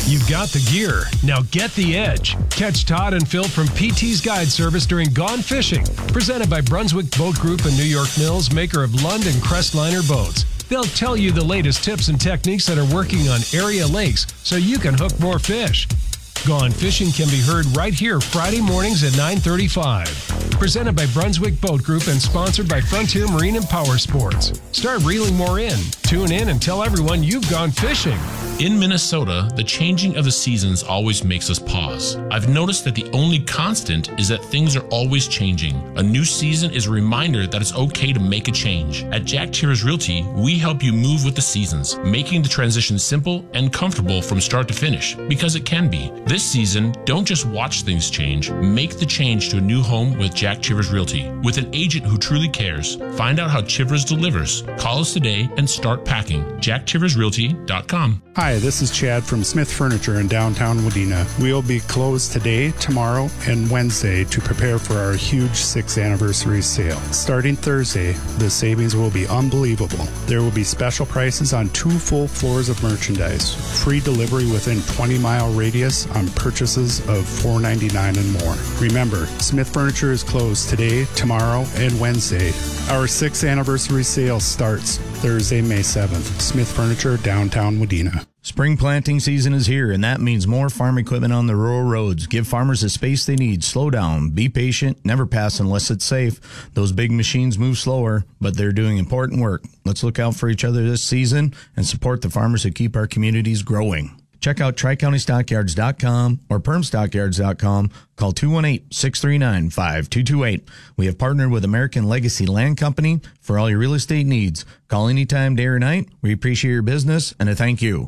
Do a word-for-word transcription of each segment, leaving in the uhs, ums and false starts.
You've got the gear. Now get the edge. Catch Todd and Phil from P T's Guide Service during Gone Fishing. Presented by Brunswick Boat Group and New York Mills, maker of Lund and Crestliner boats. They'll tell you the latest tips and techniques that are working on area lakes so you can hook more fish. Gone Fishing can be heard right here Friday mornings at nine thirty-five. Presented by Brunswick Boat Group and sponsored by Frontier Marine and Power Sports. Start reeling more in. Tune in and tell everyone you've gone fishing. In Minnesota, the changing of the seasons always makes us pause. I've noticed that the only constant is that things are always changing. A new season is a reminder that it's okay to make a change. At Jack Chivers Realty, we help you move with the seasons, making the transition simple and comfortable from start to finish, because it can be. This season, don't just watch things change. Make the change to a new home with Jack Chivers Realty. With an agent who truly cares, find out how Chivers delivers. Call us today and start packing. jack chivers realty dot com. Hi, this is Chad from Smith Furniture in downtown Wadena. We'll be closed today, tomorrow, and Wednesday to prepare for our huge sixth anniversary sale. Starting Thursday, the savings will be unbelievable. There will be special prices on two full floors of merchandise, free delivery within twenty mile radius on purchases of four ninety-nine and more. Remember, Smith Furniture is closed today, tomorrow, and Wednesday. Our sixth anniversary sale starts Thursday, May seventh. Smith Furniture, downtown Wadena. Spring planting season is here, and that means more farm equipment on the rural roads. Give farmers the space they need. Slow down. Be patient. Never pass unless it's safe. Those big machines move slower, but they're doing important work. Let's look out for each other this season and support the farmers who keep our communities growing. Check out tri county stockyards dot com or perm stockyards dot com. Call two one eight, six three nine, five two two eight. We have partnered with American Legacy Land Company for all your real estate needs. Call anytime, day or night. We appreciate your business and a thank you.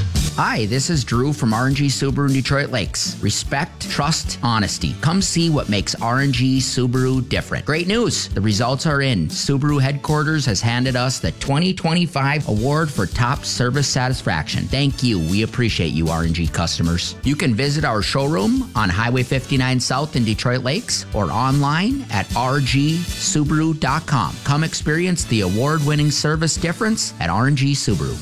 Hi, this is Drew from R and G Subaru in Detroit Lakes. Respect, trust, honesty. Come see what makes R and G Subaru different. Great news! The results are in. Subaru headquarters has handed us the twenty twenty-five award for top service satisfaction. Thank you. We appreciate you, R and G customers. You can visit our showroom on Highway fifty-nine South in Detroit Lakes or online at r g subaru dot com. Come experience the award-winning service difference at R and G Subaru.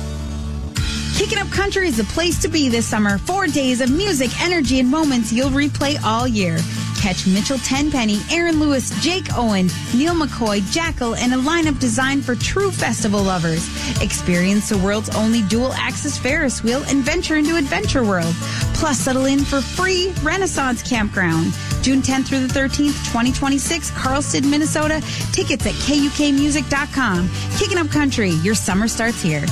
Kicking Up Country is the place to be this summer. Four days of music, energy, and moments you'll replay all year. Catch Mitchell Tenpenny, Aaron Lewis, Jake Owen, Neil McCoy, Jackal, and a lineup designed for true festival lovers. Experience the world's only dual-axis Ferris wheel and venture into Adventure World. Plus, settle in for free Renaissance Campground. June tenth through the thirteenth, twenty twenty-six, Carlston, Minnesota. Tickets at k u k music dot com. Kicking Up Country, your summer starts here.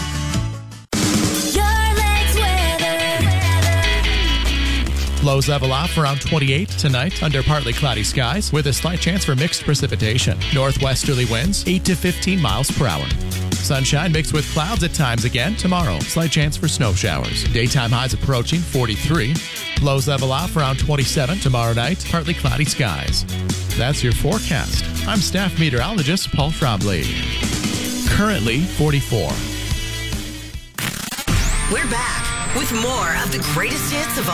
Lows level off around twenty-eight tonight under partly cloudy skies with a slight chance for mixed precipitation. Northwesterly winds eight to fifteen miles per hour. Sunshine mixed with clouds at times again tomorrow. Slight chance for snow showers. Daytime highs approaching forty-three. Lows level off around twenty-seven tomorrow night. Partly cloudy skies. That's your forecast. I'm staff meteorologist Paul Trombley. Currently forty-four. We're back with more of the greatest hits of